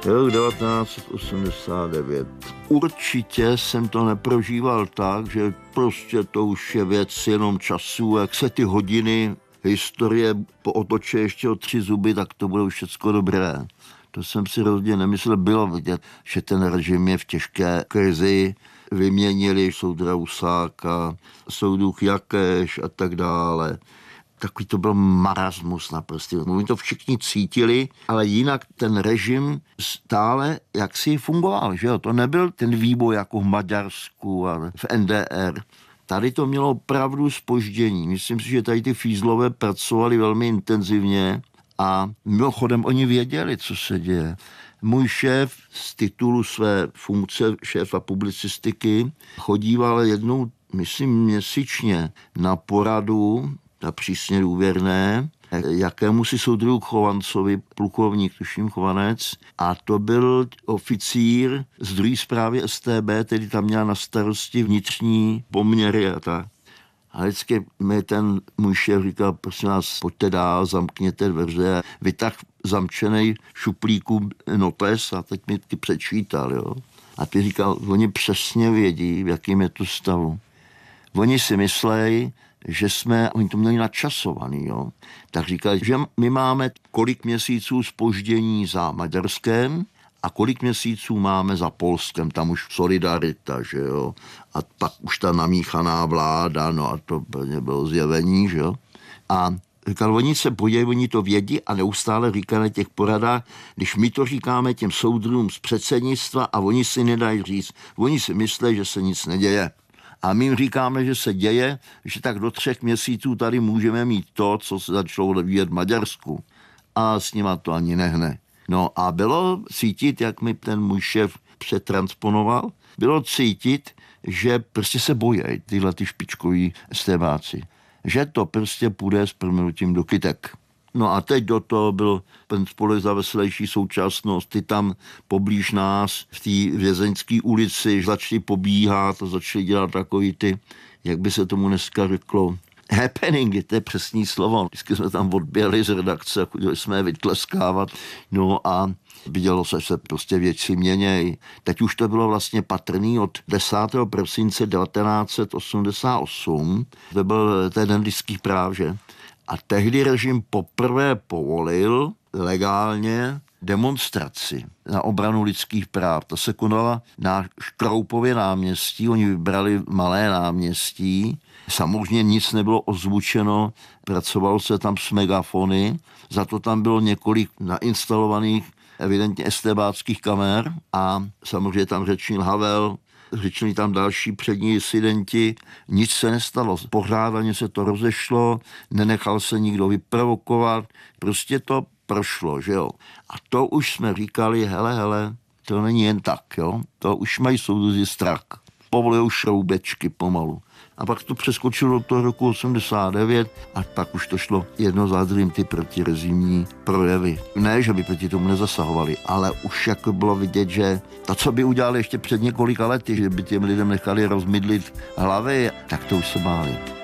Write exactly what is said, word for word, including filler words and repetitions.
Rok devatenáct set osmdesát devět. Určitě jsem to neprožíval tak, že prostě to už je věc jenom času, jak se ty hodiny historie pootočí ještě o tři zuby, tak to bude už všecko dobré. To jsem si rozhodně nemyslel. Bylo vidět, že ten režim je v těžké krizi. Vyměnili soudra Husáka, soudruh Jakeš a tak dále. Takový to byl marasmus naprosto. Oni to všichni cítili, ale jinak ten režim stále jaksi fungoval. Že jo? To nebyl ten výboj jako v Maďarsku a v N D R. Tady to mělo opravdu zpoždění. Myslím si, že tady ty fízlové pracovali velmi intenzivně a mimochodem oni věděli, co se děje. Můj šéf z titulu své funkce šéfa publicistiky chodíval jednou, myslím, měsíčně na poradu, na přísně důvěrné, jakému si soudruhu Chovancovi, plukovník, tuším Chovanec, a to byl oficír z druhé zprávy S T B, tedy tam měl na starosti vnitřní poměry a tak. A vždycky mi ten můj šéf říkal, prosím vás, pojďte dál, zamkněte dveře. Vytah zamčenej šuplíku notes a teď mi ty přečítal, jo. A ty říkal, oni přesně vědí, v jakým je to stavu. Oni si myslejí, že jsme, oni to měli načasovaný, jo. Tak říkali, že my máme kolik měsíců zpoždění za Maďarskem a kolik měsíců máme za Polskem, tam už solidarita, že jo. A pak už ta namíchaná vláda, no a to bylo zjevení, že jo. A říkal, oni se bojí, oni to vědí a neustále říkají na těch poradách, když my to říkáme těm soudruhům z předsednictva a oni si nedají říct, oni si myslí, že se nic neděje. A my jim říkáme, že se děje, že tak do třech měsíců tady můžeme mít to, co se začalo vyvíjet v Maďarsku. A s nima to ani nehne. No a bylo cítit, jak mi ten můj šéf přetransponoval, bylo cítit, že prostě se bojí tyhle ty špičkoví estébáci. Že to prostě půjde s prominutím do kytek. No a teď do toho byl ten Spolek za veselější současnost, ty tam poblíž nás v té vězeňské ulici začali pobíhat a začali dělat takový ty, jak by se tomu dneska řeklo, happeningy, to je přesný slovo. Vždycky jsme tam odběhli z redakce a chodili jsme je vytleskávat. No a vidělo se, že se prostě věci měnějí. Teď už to bylo vlastně patrný od desátého prosince devatenáct set osmdesát osm. To byl ten den lidských práv, že? A tehdy režim poprvé povolil legálně demonstraci na obranu lidských práv. To se konala na Štroupově náměstí, oni vybrali malé náměstí. Samozřejmě nic nebylo ozvučeno, pracovalo se tam s megafony, za to tam bylo několik nainstalovaných evidentně estébáckých kamer a samozřejmě tam řečnil Havel, řečnili tam další přední disidenti, nic se nestalo, pořádaně se to rozešlo, nenechal se nikdo vyprovokovat, prostě to prošlo, že jo. A to už jsme říkali, hele, hele, to není jen tak, jo, to už mají soudruzi strach, povolujou šroubečky pomalu. A pak to přeskočilo do toho roku osmdesát devět a pak už to šlo jedno za druhým ty protirezimní projevy. Ne, že by proti tomu nezasahovali, ale už jako bylo vidět, že to, co by udělali ještě před několika lety, že by těm lidem nechali rozmydlit hlavy, tak to už se báli.